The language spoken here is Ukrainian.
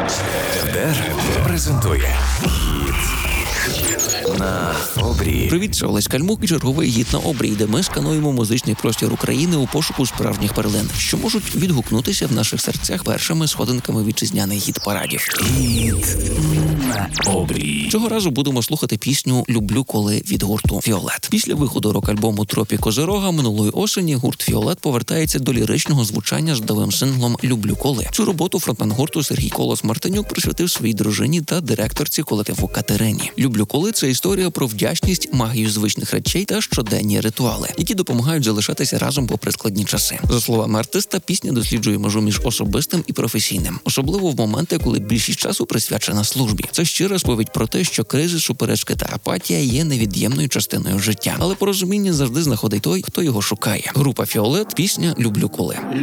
ДР презентує гід на обрії. Привіт, це Олесь Кальмук і черговий гід на обрії, де ми скануємо музичний простір України у пошуку справжніх перлин, що можуть відгукнутися в наших серцях першими сходинками вітчизняних гід-парадів. Гід на обрії. Цього разу будемо слухати пісню «Люблю коли» від гурту «Фіолет». Після виходу рок-альбому «Тропі Козирога» минулої осені гурт «Фіолет» повертається до ліричного звучання з новим синглом «Люблю коли». Цю роботу фронтмен гурту Сергій Колос-Мартинюк присвятив своїй дружині та директорці колективу Катерині. «Люблю коли» – це історія про вдячність, магію звичних речей та щоденні ритуали, які допомагають залишатися разом попри складні часи. За словами артиста, пісня досліджує межу між особистим і професійним, особливо в моменти, коли більшість часу присвячена службі. Це щира сповідь про те, що кризи, суперечки та апатія є невід'ємною частиною життя, але порозуміння завжди знаходить той, хто його шукає. Група «Фіолет», пісня «Люблю коли».